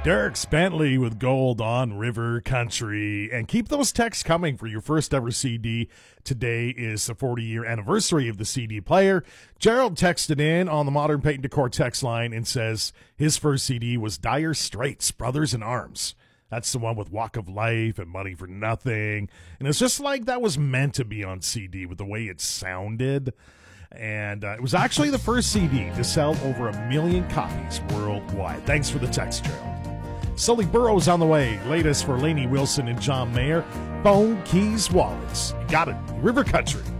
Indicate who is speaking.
Speaker 1: Derek Bentley with Gold on River Country. And keep those texts coming for your first ever CD. Today is the 40-year anniversary of the CD player. Gerald texted in on the Modern Paint and Decor text line and says his first CD was Dire Straits, Brothers in Arms. That's the one with Walk of Life and Money for Nothing. And it's just like that was meant to be on CD with the way it sounded. And it was actually the first CD to sell over 1 million copies worldwide. Thanks for the text, Gerald. Sully Burrows on the way. Latest for Lainey Wilson and John Mayer. Phone, keys, wallets. You got it. River Country.